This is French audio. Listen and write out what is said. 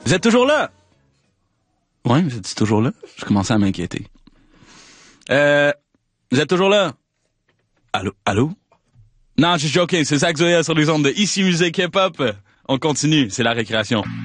Vous êtes toujours là? Ouais, vous êtes toujours là? Je commençais à m'inquiéter. Vous êtes toujours là? Allô? Non, je suis joking, c'est Zach Zoya sur les ondes de Ici Musique Hip Hop. On continue, c'est la récréation.